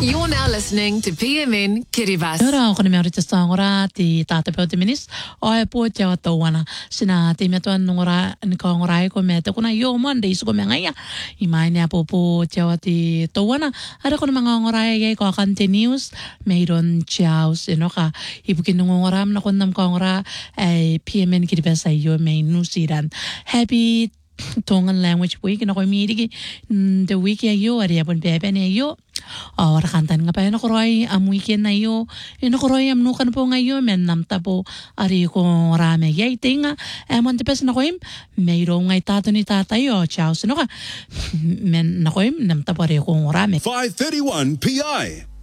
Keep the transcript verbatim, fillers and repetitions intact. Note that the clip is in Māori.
You're now listening to P M N Kiribati. Ora ko na may orita sa ngora ti tatapeo ti minis o e po ti o tawana sina ti meto an ngora ni ko ngora ko meto ko na yo Monday so ko ngaya imay niya po po ti o ti tawana ara ko na mga ngora ay ko continuous mayron chaos ino ka ibukin ng ngora na kun nam ko ngora ay P M N Kiribati sa yo may nusiran happy Tongan Language Week na ko mirigi the week ayo ari apon bebe na ayo oh rakantan nga pa na ko roy am weekend na ayo ino ko roy am nukan po ngayon men namta po ari ko rame yay tinga amon tipes na ko im mayro ngay tato ni tatayo ciao sino ka men na ko im namta po ari ko rame five thirty-one P I